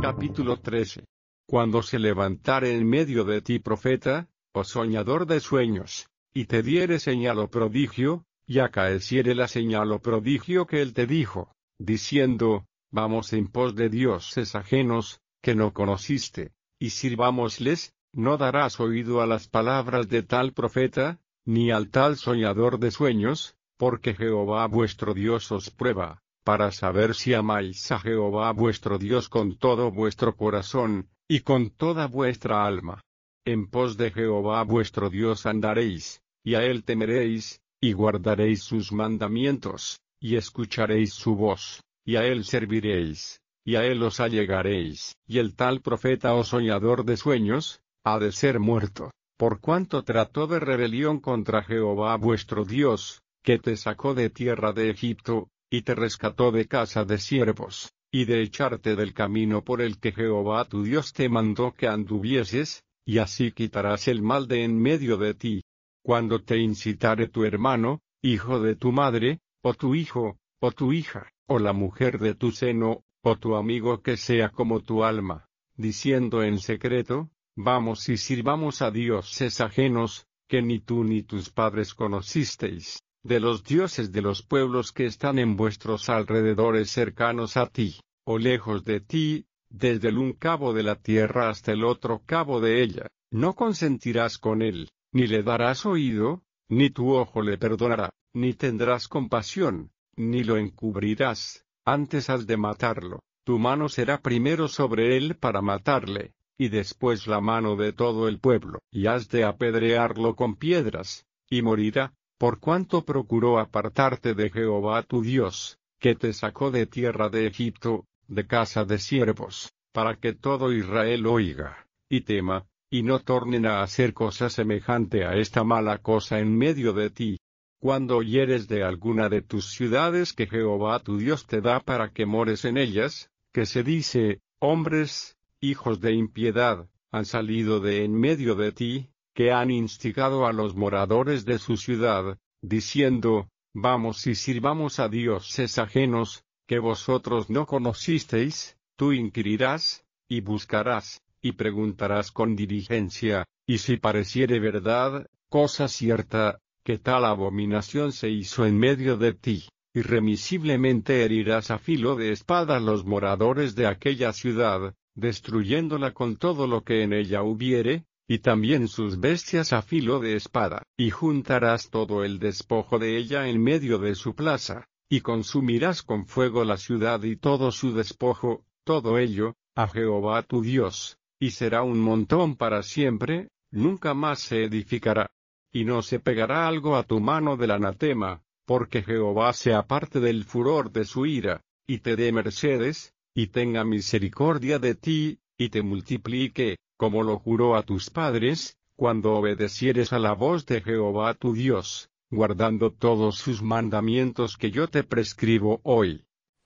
Capítulo 13. Cuando se levantare en medio de ti profeta, o soñador de sueños, y te diere señal o prodigio, y acaeciere la señal o prodigio que él te dijo, diciendo, vamos en pos de dioses ajenos, que no conociste, y sirvámosles, no darás oído a las palabras de tal profeta, ni al tal soñador de sueños, porque Jehová vuestro Dios os prueba, para saber si amáis a Jehová vuestro Dios con todo vuestro corazón, y con toda vuestra alma. En pos de Jehová vuestro Dios andaréis, y a él temeréis, y guardaréis sus mandamientos, y escucharéis su voz, y a él serviréis, y a él os allegaréis. Y el tal profeta o soñador de sueños, ha de ser muerto, por cuanto trató de rebelión contra Jehová vuestro Dios, que te sacó de tierra de Egipto, y te rescató de casa de siervos, y de echarte del camino por el que Jehová tu Dios te mandó que anduvieses, y así quitarás el mal de en medio de ti. Cuando te incitare tu hermano, hijo de tu madre, o tu hijo, o tu hija, o la mujer de tu seno, o tu amigo que sea como tu alma, diciendo en secreto, vamos y sirvamos a dioses ajenos, que ni tú ni tus padres conocisteis, de los dioses de los pueblos que están en vuestros alrededores cercanos a ti, o lejos de ti, desde el un cabo de la tierra hasta el otro cabo de ella, no consentirás con él, ni le darás oído, ni tu ojo le perdonará, ni tendrás compasión, ni lo encubrirás, antes has de matarlo, tu mano será primero sobre él para matarle, y después la mano de todo el pueblo, y has de apedrearlo con piedras, y morirá, por cuanto procuró apartarte de Jehová tu Dios, que te sacó de tierra de Egipto, de casa de siervos, para que todo Israel oiga, y tema, y no tornen a hacer cosa semejante a esta mala cosa en medio de ti. Cuando oyeres de alguna de tus ciudades que Jehová tu Dios te da para que mores en ellas, que se dice, hombres, hijos de impiedad, han salido de en medio de ti, que han instigado a los moradores de su ciudad, diciendo, vamos y sirvamos a dioses ajenos, que vosotros no conocisteis, tú inquirirás, y buscarás, y preguntarás con diligencia, y si pareciere verdad, cosa cierta, que tal abominación se hizo en medio de ti, irremisiblemente herirás a filo de espada los moradores de aquella ciudad, destruyéndola con todo lo que en ella hubiere, y también sus bestias a filo de espada, y juntarás todo el despojo de ella en medio de su plaza, y consumirás con fuego la ciudad y todo su despojo, todo ello, a Jehová tu Dios, y será un montón para siempre, nunca más se edificará. Y no se pegará algo a tu mano del anatema, porque Jehová se aparte del furor de su ira, y te dé mercedes, y tenga misericordia de ti, y te multiplique, como lo juró a tus padres, cuando obedecieres a la voz de Jehová tu Dios, guardando todos sus mandamientos que yo te prescribo hoy.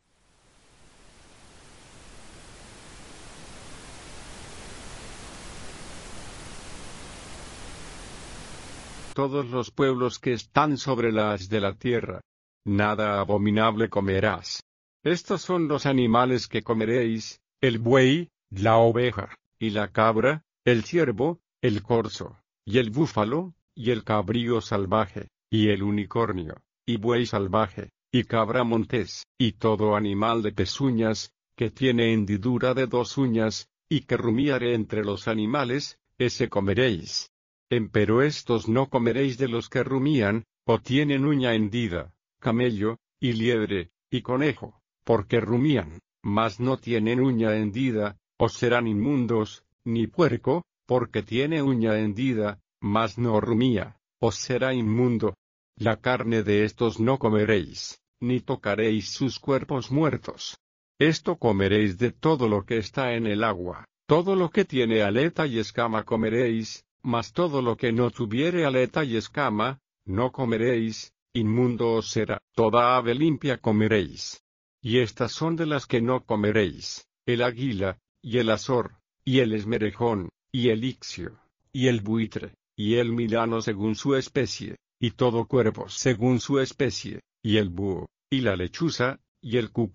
Todos los pueblos que están sobre la haz de la tierra, nada abominable comerás. Estos son los animales que comeréis, el buey, la oveja, y la cabra, el ciervo, el corzo, y el búfalo, y el cabrío salvaje, y el unicornio, y buey salvaje, y cabra montés, y todo animal de pezuñas, que tiene hendidura de 2 uñas, y que rumiare entre los animales, ese comeréis. Empero estos no comeréis de los que rumían, o tienen uña hendida, camello, y liebre, y conejo, porque rumían, mas no tienen uña hendida, os serán inmundos, ni puerco, porque tiene uña hendida, mas no rumía, os será inmundo. La carne de estos no comeréis, ni tocaréis sus cuerpos muertos. Esto comeréis de todo lo que está en el agua, todo lo que tiene aleta y escama comeréis, mas todo lo que no tuviere aleta y escama, no comeréis, inmundo os será. Toda ave limpia comeréis. Y estas son de las que no comeréis, el águila, y el azor, y el esmerejón, y el ixio, y el buitre, y el milano según su especie, y todo cuervo según su especie, y el búho, y la lechuza, y el cup,